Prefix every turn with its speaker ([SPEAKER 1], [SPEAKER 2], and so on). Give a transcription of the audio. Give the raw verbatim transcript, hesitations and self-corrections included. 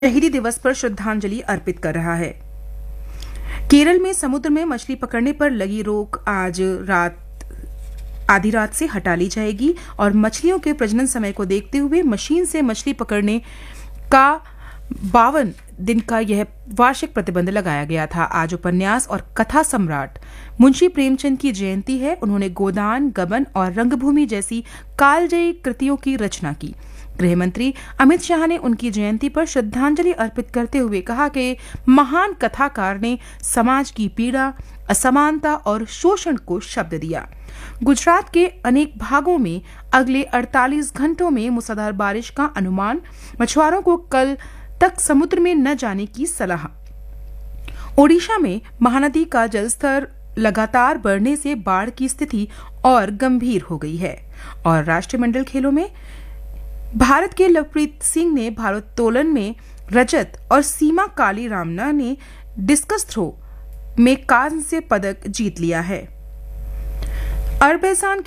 [SPEAKER 1] शहीदी दिवस पर श्रद्धांजलि अर्पित कर रहा है। केरल में समुद्र में मछली पकड़ने पर लगी रोक आज रात आधी रात से हटा ली जाएगी और मछलियों के प्रजनन समय को देखते हुए मशीन से मछली पकड़ने का बावन दिन का यह वार्षिक प्रतिबंध लगाया गया था। आज उपन्यास और कथा सम्राट मुंशी प्रेमचंद की जयंती है। उन्होंने गोदान, गबन और रंगभूमि जैसी कालजयी कृतियों की रचना की। गृह मंत्री अमित शाह ने उनकी जयंती पर श्रद्धांजलि अर्पित करते हुए कहा कि महान कथाकार ने समाज की पीड़ा, असमानता और शोषण को शब्द दिया। गुजरात के अनेक भागों में अगले अड़तालीस घंटों में मूसलाधार बारिश का अनुमान। मछुआरों को कल तक समुद्र में न जाने की सलाह। ओडिशा में महानदी का जलस्तर लगातार बढ़ने से बाढ़ की स्थिति और गंभीर हो गई है। और राष्ट्रमंडल खेलों में भारत के लवप्रीत सिंह ने भारोत्तोलन में रजत और सीमा काली रामना ने डिस्कस थ्रो में कांस्य पदक जीत लिया है। अरबैजान